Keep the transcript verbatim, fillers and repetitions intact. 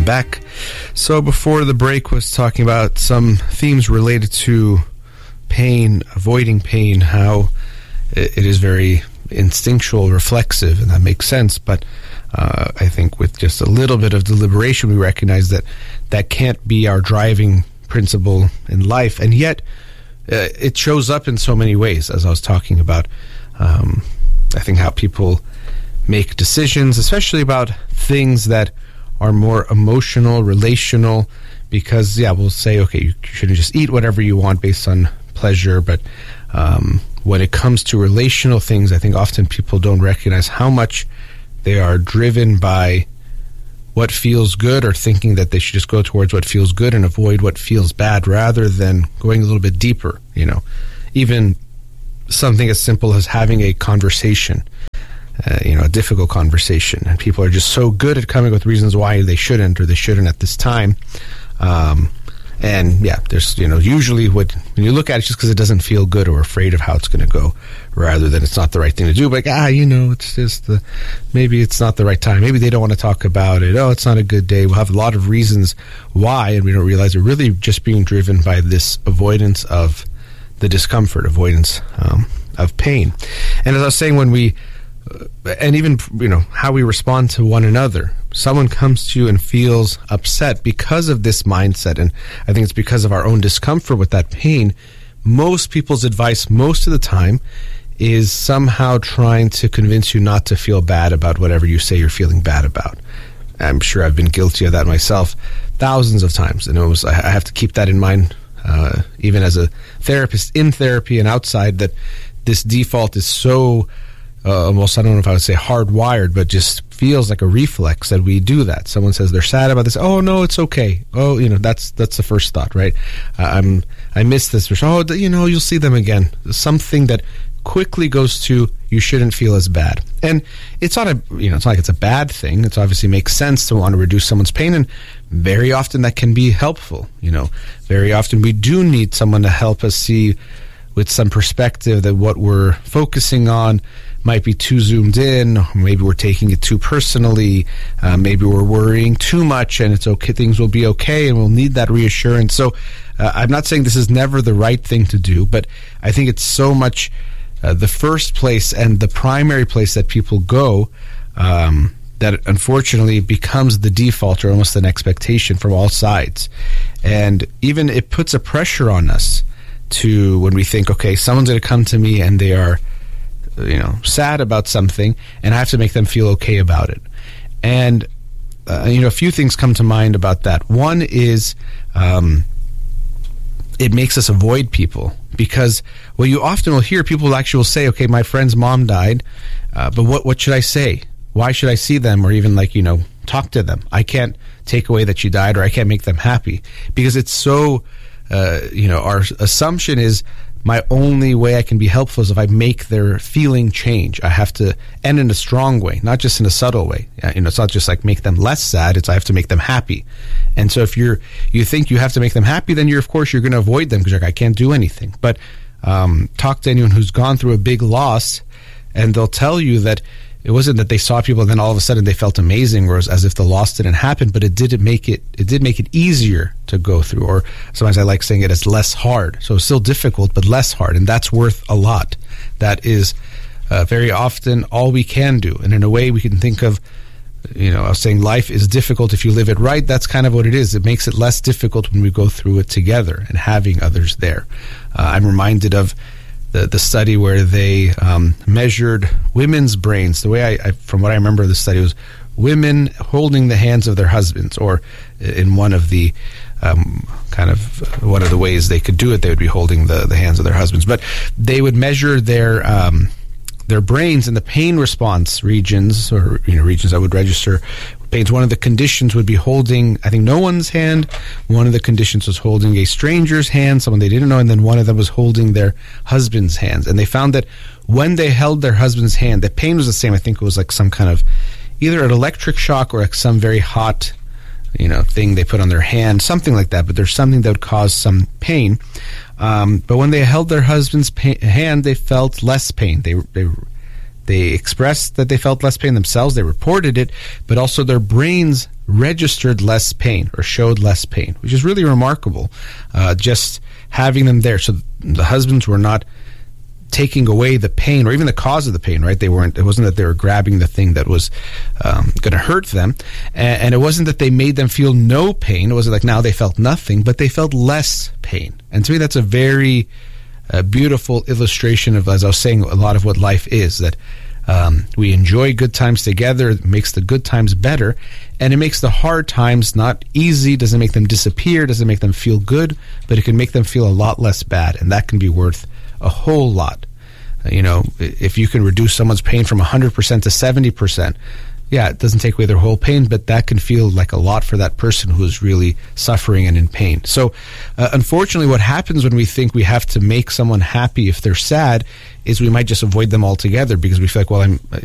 back. So before the break was talking about some themes related to pain, avoiding pain, how it is very instinctual, reflexive, and that makes sense. But uh, I think with just a little bit of deliberation, we recognize that that can't be our driving principle in life. And yet uh, it shows up in so many ways, as I was talking about. Um, I think how people make decisions, especially about things that are more emotional, relational, because, yeah, we'll say, okay, you shouldn't just eat whatever you want based on pleasure, but um, when it comes to relational things, I think often people don't recognize how much they are driven by what feels good, or thinking that they should just go towards what feels good and avoid what feels bad, rather than going a little bit deeper, you know. Even something as simple as having a conversation, uh, you know, a difficult conversation, and people are just so good at coming with reasons why they shouldn't or they shouldn't at this time. Um, and yeah, there's, you know, usually what, when you look at it, just because it doesn't feel good or afraid of how it's going to go, rather than it's not the right thing to do. But like, ah, you know, it's just the, maybe it's not the right time. Maybe they don't want to talk about it. Oh, it's not a good day. We'll have a lot of reasons why, and we don't realize we're really just being driven by this avoidance of the discomfort, avoidance um, of pain. And as I was saying, when we, uh, and even, you know, how we respond to one another, someone comes to you and feels upset because of this mindset, and I think it's because of our own discomfort with that pain. Most people's advice most of the time is somehow trying to convince you not to feel bad about whatever you say you're feeling bad about. I'm sure I've been guilty of that myself thousands of times, and it was, I have to keep that in mind, uh, even as a therapist in therapy and outside, that this default is so uh, almost, I don't know if I would say hardwired, but just feels like a reflex that we do that. Someone says they're sad about this. Oh, no, it's okay. Oh, you know, that's that's the first thought, right? Uh, I'm I miss this. Oh, you know, you'll see them again. Something that quickly goes to, you shouldn't feel as bad. And it's not a, you know, it's not like it's a bad thing. It obviously makes sense to want to reduce someone's pain, and very often that can be helpful. You know, very often we do need someone to help us see with some perspective that what we're focusing on might be too zoomed in, or maybe we're taking it too personally, uh, maybe we're worrying too much, and it's okay, things will be okay, and we'll need that reassurance. So uh, I'm not saying this is never the right thing to do, but I think it's so much uh, the first place and the primary place that people go, um, that unfortunately becomes the default, or almost an expectation from all sides. And even it puts a pressure on us to, when we think, okay, someone's going to come to me and they are, you know, sad about something, and I have to make them feel okay about it. And, uh, you know, a few things come to mind about that. One is um, it makes us avoid people, because, well, you often will hear people actually will say, okay, my friend's mom died, uh, but what, what should I say? Why should I see them, or even, like, you know, talk to them? I can't take away that she died, or I can't make them happy, because it's so, uh, you know, our assumption is, my only way I can be helpful is if I make their feeling change. I have to, and in a strong way, not just in a subtle way. You know, it's not just like make them less sad, it's I have to make them happy. And so if you're, you think you have to make them happy, then you're, of course, you're going to avoid them, because you're like, I can't do anything. But um, talk to anyone who's gone through a big loss, and they'll tell you that it wasn't that they saw people and then all of a sudden they felt amazing, or as if the loss didn't happen, but it did make it, it did make it easier to go through. Or sometimes I like saying it as less hard. So it's still difficult, but less hard. And that's worth a lot. That is uh, very often all we can do. And in a way we can think of, you know, I was saying life is difficult if you live it right. That's kind of what it is. It makes it less difficult when we go through it together and having others there. Uh, I'm reminded of The, the study where they um, measured women's brains. The way I, I, from what I remember, the study was women holding the hands of their husbands, or in one of the um, kind of one of the ways they could do it, they would be holding the, the hands of their husbands. But they would measure their um, their brains and the pain response regions, or you know regions that would register pains. One of the conditions would be holding, I think, no one's hand. One of the conditions was holding a stranger's hand, someone they didn't know, and then one of them was holding their husband's hands. And they found that when they held their husband's hand, the pain was the same. I think it was like some kind of either an electric shock or like some very hot, you know, thing they put on their hand, something like that. But there's something that would cause some pain. Um, but when they held their husband's pa- hand, they felt less pain. They they They expressed that they felt less pain themselves. They reported it, but also their brains registered less pain or showed less pain, which is really remarkable. Uh, just having them there. So the husbands were not taking away the pain or even the cause of the pain, right? They weren't, it wasn't that they were grabbing the thing that was um, going to hurt them. And, and it wasn't that they made them feel no pain. It wasn't like now they felt nothing, but they felt less pain. And to me, that's a very uh, beautiful illustration of, as I was saying, a lot of what life is, that um, we enjoy good times together. It makes the good times better. And it makes the hard times not easy, doesn't make them disappear, doesn't make them feel good, but it can make them feel a lot less bad. And that can be worth a whole lot. You know, if you can reduce someone's pain from one hundred percent to seventy percent, yeah, it doesn't take away their whole pain, but that can feel like a lot for that person who is really suffering and in pain. So, uh, unfortunately, what happens when we think we have to make someone happy if they're sad is we might just avoid them altogether because we feel like, well, I'm